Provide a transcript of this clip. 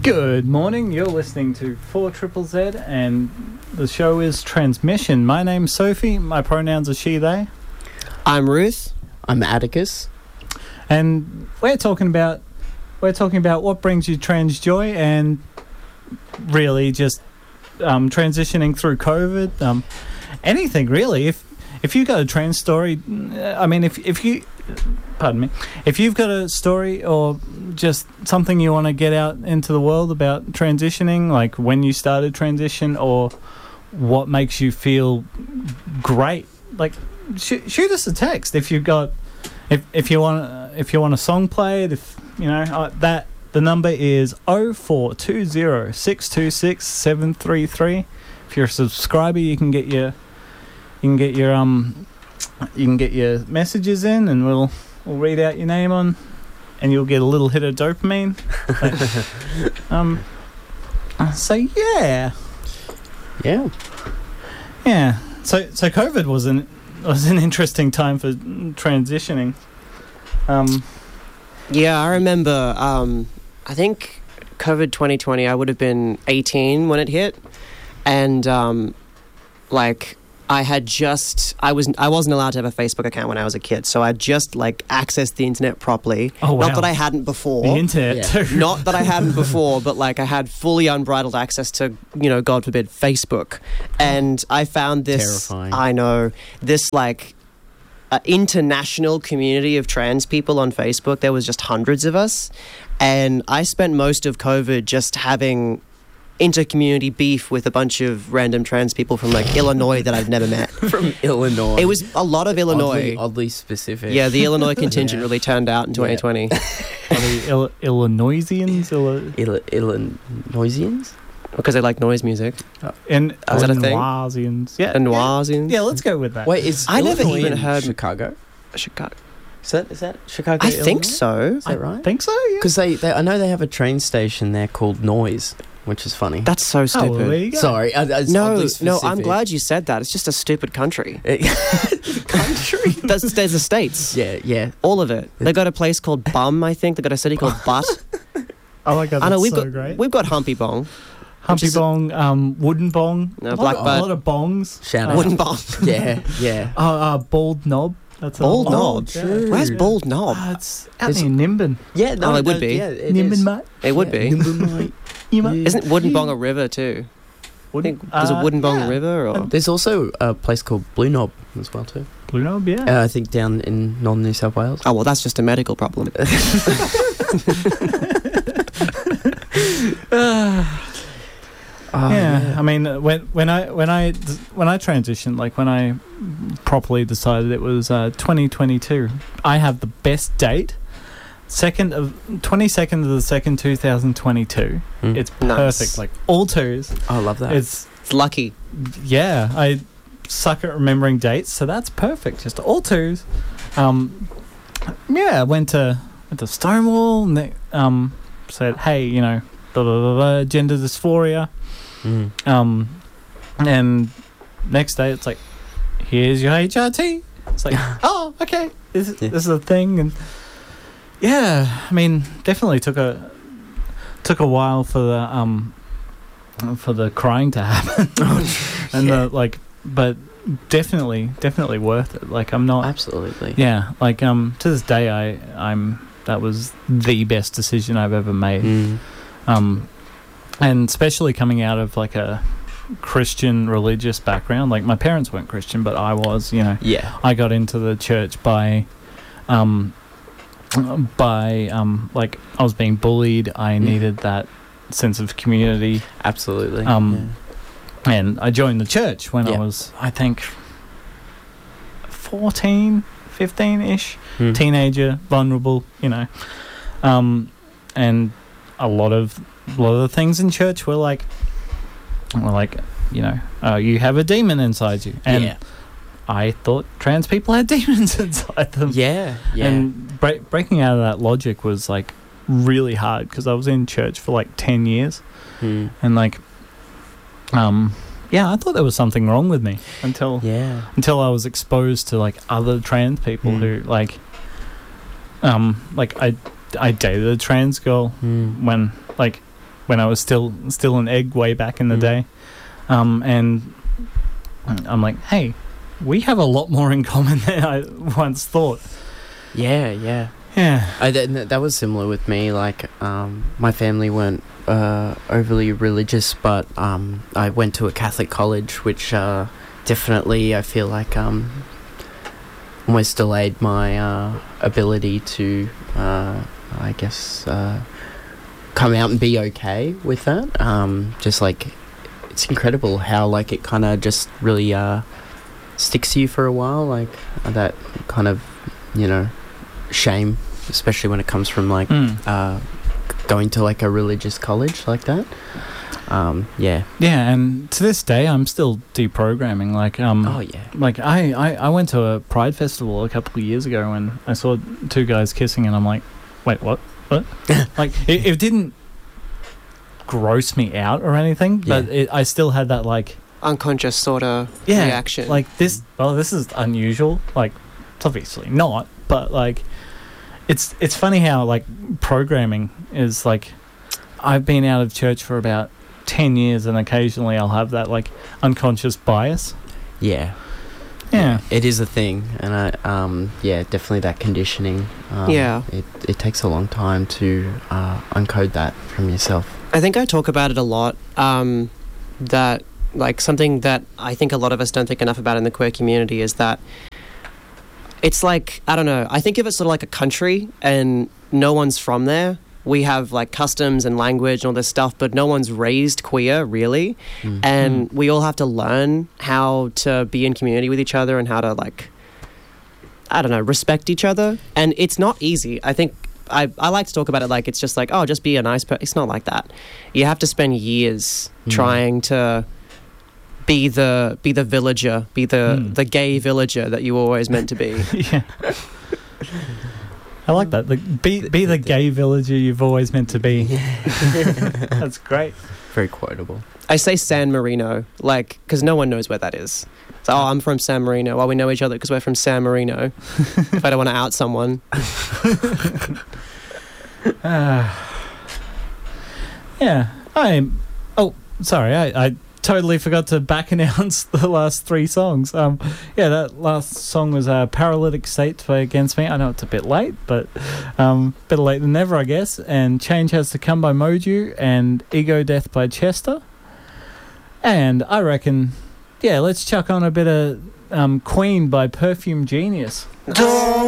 Good morning, you're listening to 4ZZZ and the show is Transmission. My name's Sophie, my pronouns are she, they. I'm Ruth. I'm Atticus. And we're talking about what brings you trans joy and really just transitioning through COVID. Anything really. If you've got a trans story, if you've got a story or just something you want to get out into the world about transitioning, like when you started transition or what makes you feel great, like shoot us a text if you've got if you want a song played, if you know that the number is 0420 626 733. If you're a subscriber, you can get your messages in, and we'll read out your name on, and you'll get a little hit of dopamine. So yeah. So COVID was an interesting time for transitioning. Yeah, I remember. I think COVID 2020. I would have been 18 when it hit, and I wasn't allowed to have a Facebook account when I was a kid, so I just accessed the internet properly. Oh, wow. Not that I hadn't before. The internet too. Not that I hadn't before, but I had fully unbridled access to, God forbid, Facebook. And I found this, terrifying. I know, this international community of trans people on Facebook. There was just hundreds of us. And I spent most of COVID just having inter-community beef with a bunch of random trans people from Illinois that I've never met. From Illinois. It was a lot of Illinois. Oddly specific. Yeah, the Illinois contingent really turned out in 2020. Are the Illinoisians? Illinoisians? Because they like noise music. And is that a thing? Illinoisians. Yeah. Illinoisians. Yeah, let's go with that. Wait, is I never Illinois even in heard Chicago? Chicago. Is that Chicago? I think Illinois? so. Is that right? I think so, yeah. Because I know they have a train station there called Noise, which is funny. That's so stupid. Oh, well, there you go. Sorry. It's No, oddly I'm specific. glad you said that. It's just a stupid country. Country? There's the states. Yeah. All of it. They got a place called Bum, I think. They got a city called Butt. Oh my God, I know that's great. we've got Humpy Bong. Humpy Bong, wooden bong. No, Black a Butt. lot of bongs. Shout out. Wooden Bong. Yeah. Bald Knob. That's Bald a Knob? True. Where's Bald Knob? It's out near Nimbin. Yeah, no, Oh, it would be. Yeah, it Nimbin, is. mate. It would be. Nimbin, mate. You mate. Yeah. Isn't Wooden Bong a river too? There's a Wooden Bong river, or There's also a place called Blue Knob as well too. Blue Knob, yeah. I think down in northern New South Wales. oh well, that's just a medical problem. Yeah, I mean, when I transitioned, when I properly decided it was 2022, I have the best date, 22nd of the 2nd, 2022. It's Nice. perfect, all twos. I love that. It's lucky. yeah, I suck at remembering dates, so that's perfect. Just all twos. Yeah, I went to Stonewall and they, said, hey, blah, blah, blah, blah, gender dysphoria. And next day it's like, here's your HRT. It's like, oh, okay, this is a thing. And yeah, I mean, definitely took a while for the crying to happen. And but definitely worth it. I'm not Absolutely. Yeah, to this day I'm that was the best decision I've ever made. And especially coming out of a Christian religious background. My parents weren't Christian, but I was, Yeah. I got into the church by I was being bullied. I needed that sense of community. Absolutely. And I joined the church when I was, I think, 14, 15-ish, teenager, vulnerable, and a lot of the things in church were you have a demon inside you, and I thought trans people had demons inside them. Yeah. And breaking out of that logic was really hard because I was in church for 10 years, and I thought there was something wrong with me until I was exposed to other trans people who I dated a trans girl when when I was still an egg way back in the day. And I'm like, hey, we have a lot more in common than I once thought. Yeah. That was similar with me. Like, my family weren't overly religious, but I went to a Catholic college, which definitely I feel like almost delayed my ability to, I guess, come out and be okay with that. Just like, it's incredible how like it kind of just really sticks to you for a while, like that kind of, shame, especially when it comes from like going to like a religious college like that. Yeah, and to this day I'm still deprogramming. Like like I went to a Pride festival a couple of years ago and I saw two guys kissing and I'm like, wait, what? Like it didn't gross me out or anything, but I still had that like unconscious sort of reaction. Like this is unusual. Like it's obviously not, but like it's funny how like programming is like, I've been out of church for about 10 years and occasionally I'll have that like unconscious bias. Yeah, it is a thing, and I definitely that conditioning. It takes a long time to uncode that from yourself. I think I talk about it a lot. That like something that I think a lot of us don't think enough about in the queer community is that it's like, I don't know, I think of it sort of like a country and no one's from there. We have like customs and language and all this stuff, but no one's raised queer really. And we all have to learn how to be in community with each other and how to like, I don't know, respect each other. And it's not easy. I think I like to talk about it like it's just like, oh, just be a nice person. It's not like that. You have to spend years trying to be the villager, be the gay villager that you were always meant to be. Yeah. I like that. Be the gay villager you've always meant to be. That's great. Very quotable. I say San Marino, like, because no one knows where that is. So, I'm from San Marino. Well, we know each other because we're from San Marino. If I don't want to out someone. Yeah. Sorry. I totally forgot to back announce the last three songs. That last song was Paralytic State by Against Me. I know it's a bit late, but better late than never, I guess. And Change Has to Come by Moju and Ego Death by Chester. And I reckon, let's chuck on a bit of Queen by Perfume Genius.